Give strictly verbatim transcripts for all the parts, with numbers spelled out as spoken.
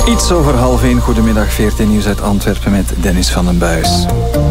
Iets over half één. Goedemiddag, V R T Nieuws uit Antwerpen met Dennis van den Buis.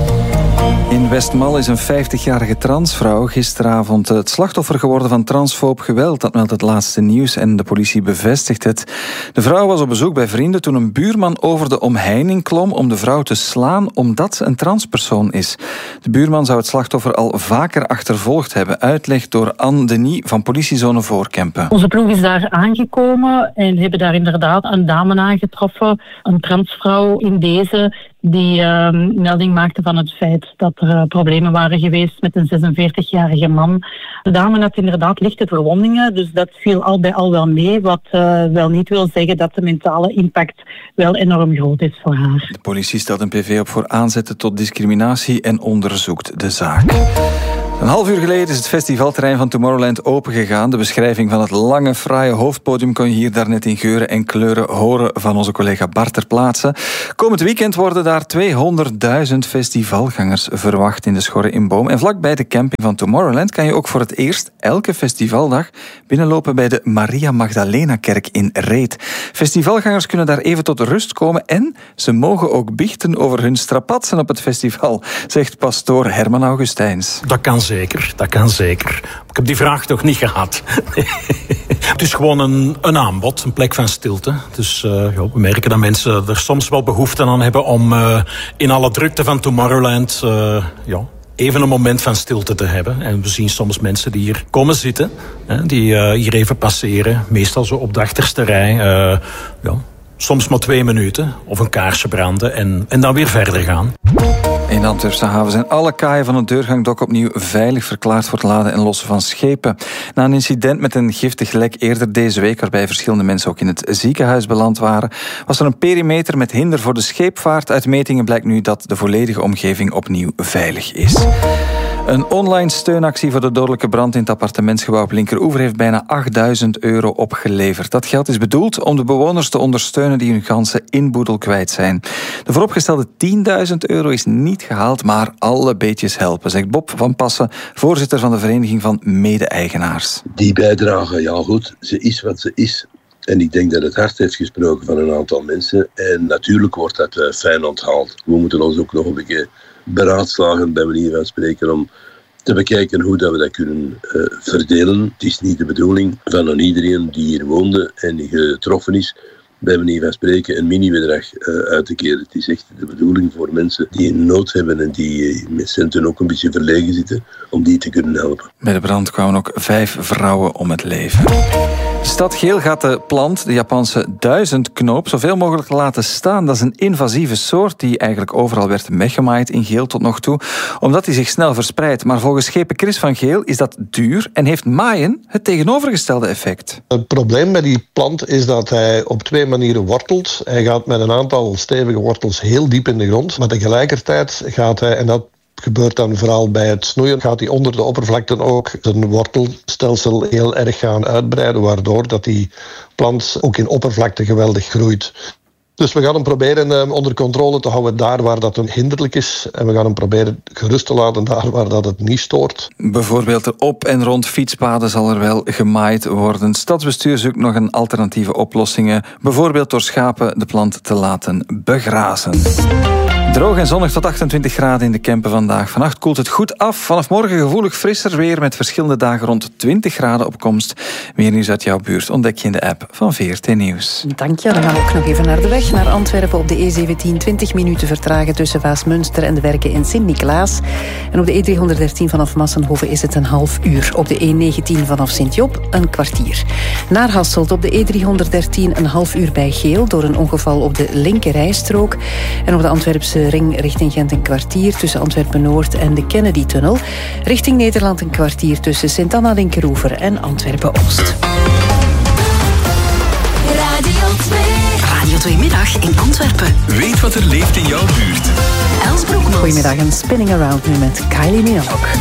In Westmalle is een vijftigjarige transvrouw gisteravond het slachtoffer geworden van transfoob geweld. Dat meldt het laatste nieuws en de politie bevestigt het. De vrouw was op bezoek bij vrienden toen een buurman over de omheining klom om de vrouw te slaan omdat ze een transpersoon is. De buurman zou het slachtoffer al vaker achtervolgd hebben. Uitleg door Anne Denis van politiezone Voorkempen. Onze ploeg is daar aangekomen en hebben daar inderdaad een dame aangetroffen, een transvrouw in deze, die uh, melding maakte van het feit dat er uh, problemen waren geweest met een zesenveertigjarige man. De dame had inderdaad lichte verwondingen, dus dat viel al bij al wel mee, wat uh, wel niet wil zeggen dat de mentale impact wel enorm groot is voor haar. De politie stelt een P V op voor aanzetten tot discriminatie en onderzoekt de zaak. Een half uur geleden is het festivalterrein van Tomorrowland opengegaan. De beschrijving van het lange, fraaie hoofdpodium kon je hier daarnet in geuren en kleuren horen van onze collega Bart ter plaatse. Komend weekend worden daar tweehonderdduizend festivalgangers verwacht in de Schorre in Boom. En vlakbij de camping van Tomorrowland kan je ook voor het eerst elke festivaldag binnenlopen bij de Maria Magdalena-kerk in Reet. Festivalgangers kunnen daar even tot rust komen en ze mogen ook biechten over hun strapatsen op het festival, zegt pastoor Herman Augustijns. Dat kan zeker, dat kan zeker. Ik heb die vraag nog niet gehad. Het is gewoon een, een aanbod, een plek van stilte. Dus uh, ja, we merken dat mensen er soms wel behoefte aan hebben om uh, in alle drukte van Tomorrowland Uh, ja, even een moment van stilte te hebben. En we zien soms mensen die hier komen zitten, hè, die uh, hier even passeren. Meestal zo op de achterste rij. Uh, ja, soms maar twee minuten of een kaarsje branden en, en dan weer verder gaan. In de Antwerpse haven zijn alle kaaien van het Deurgangdok opnieuw veilig verklaard voor het laden en lossen van schepen. Na een incident met een giftig lek eerder deze week, waarbij verschillende mensen ook in het ziekenhuis beland waren, was er een perimeter met hinder voor de scheepvaart. Uit metingen blijkt nu dat de volledige omgeving opnieuw veilig is. Een online steunactie voor de dodelijke brand in het appartementsgebouw op Linkeroever heeft bijna achtduizend euro opgeleverd. Dat geld is bedoeld om de bewoners te ondersteunen die hun ganse inboedel kwijt zijn. De vooropgestelde tienduizend euro is niet gehaald, maar alle beetjes helpen, zegt Bob van Passen, voorzitter van de Vereniging van Mede-eigenaars. Die bijdrage, ja goed, ze is wat ze is. En ik denk dat het hart heeft gesproken van een aantal mensen. En natuurlijk wordt dat uh, fijn onthaald. We moeten ons ook nog een beetje beraadslagen, bij manier van spreken, om te bekijken hoe dat we dat kunnen uh, verdelen. Het is niet de bedoeling van aan iedereen die hier woonde en die getroffen is, bij manier van spreken, een mini-bedrag uh, uit te keren. Het is echt de bedoeling voor mensen die in nood hebben en die uh, met centen ook een beetje verlegen zitten, om die te kunnen helpen. Bij de brand kwamen ook vijf vrouwen om het leven. De stad Geel gaat de plant, de Japanse duizendknoop, zoveel mogelijk laten staan. Dat is een invasieve soort die eigenlijk overal werd weggemaaid in Geel tot nog toe, omdat die zich snel verspreidt. Maar volgens schepen Chris van Geel is dat duur en heeft maaien het tegenovergestelde effect. Het probleem met die plant is dat hij op twee manieren wortelt. Hij gaat met een aantal stevige wortels heel diep in de grond, maar tegelijkertijd gaat hij, en dat gebeurt dan vooral bij het snoeien, gaat hij onder de oppervlakte ook zijn wortelstelsel heel erg gaan uitbreiden, waardoor dat die plant ook in oppervlakte geweldig groeit. Dus we gaan hem proberen onder controle te houden daar waar dat hinderlijk is. En we gaan hem proberen gerust te laten daar waar dat het niet stoort. Bijvoorbeeld er op en rond fietspaden zal er wel gemaaid worden. Het stadsbestuur zoekt nog een alternatieve oplossingen. Bijvoorbeeld door schapen de plant te laten begrazen. Droog en zonnig tot achtentwintig graden in de Kempen vandaag. Vannacht koelt het goed af. Vanaf morgen gevoelig frisser weer met verschillende dagen rond twintig graden op komst. Meer nieuws uit jouw buurt ontdek je in de app van V R T Nieuws. Dank je. Dan gaan we ook nog even naar de weg naar Antwerpen op de E zeventien. twintig minuten vertragen tussen Waasmunster en de Werken in Sint-Niklaas. En op de E driehonderddertien vanaf Massenhoven is het een half uur. Op de E negentien vanaf Sint-Job een kwartier. Naar Hasselt op de E driehonderddertien een half uur bij Geel door een ongeval op de linkerrijstrook. En op de Antwerpse ring richting Gent een kwartier tussen Antwerpen-Noord en de Kennedy-tunnel. Richting Nederland een kwartier tussen Sint-Anna-Linkeroever en Antwerpen-Oost. Radio twee. Radio twee Middag in Antwerpen. Weet wat er leeft in jouw buurt. Els Broekmans. Goedemiddag, een Spinning Around nu met Kylie Minogue.